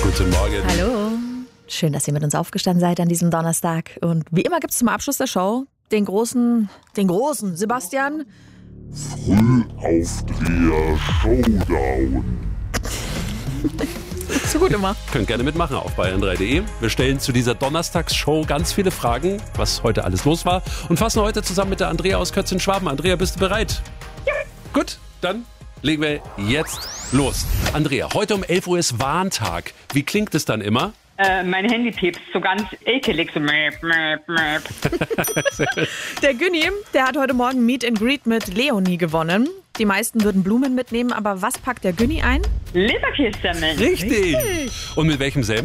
Guten Morgen. Hallo. Schön, dass ihr mit uns aufgestanden seid an diesem Donnerstag. Und wie immer gibt es zum Abschluss der Show den großen Sebastian. Frühaufdreher Showdown. So gut immer. Könnt gerne mitmachen auf bayern3.de. Wir stellen zu dieser Donnerstagsshow ganz viele Fragen, was heute alles los war. Und fassen heute zusammen mit der Andrea aus Kötzin-Schwaben. Andrea, bist du bereit? Ja. Gut, dann legen wir jetzt los. Andrea, heute um 11 Uhr ist Warntag. Wie klingt es dann immer? Mein Handy piepst so ganz ekelig, so möp, möp, möp. Der Günni, der hat heute Morgen Meet and Greet mit Leonie gewonnen. Die meisten würden Blumen mitnehmen, aber was packt der Günni ein? Leberkässemmeln. Richtig. Und mit welchem Senf?